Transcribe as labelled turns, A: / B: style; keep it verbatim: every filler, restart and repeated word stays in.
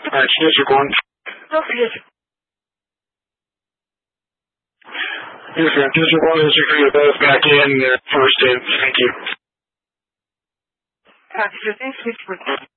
A: Alright, units are going.
B: Okay.
A: Units are one and secure you both back in, uh, first in. Thank you.
B: Gotcha. Thanks, Mister